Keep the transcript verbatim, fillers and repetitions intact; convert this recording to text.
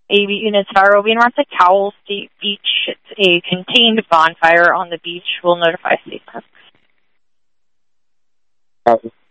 A B units are will be in Runsick Cowell State Beach. It's a contained bonfire on the beach. We'll notify State Parks. Copy.